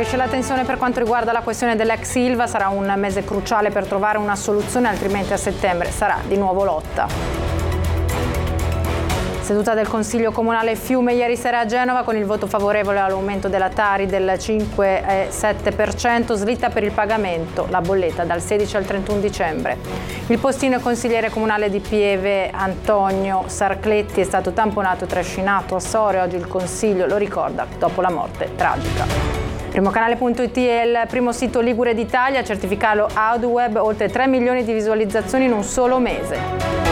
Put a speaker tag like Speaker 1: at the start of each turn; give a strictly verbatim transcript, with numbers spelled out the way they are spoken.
Speaker 1: Cresce la tensione per quanto riguarda la questione dell'ex Ilva, sarà un mese cruciale per trovare una soluzione, altrimenti a settembre sarà di nuovo lotta. Seduta del Consiglio Comunale Fiume ieri sera a Genova con il voto favorevole all'aumento della Tari del cinque virgola sette per cento, slitta per il pagamento la bolletta dal sedici al trentuno dicembre. Il postino e consigliere comunale di Pieve Antonio Sarcletti è stato tamponato e trascinato a Sore. Oggi il Consiglio lo ricorda dopo la morte tragica. Primocanale punto it è il primo sito ligure d'Italia a certificarlo AudioWeb, oltre tre milioni di visualizzazioni in un solo mese.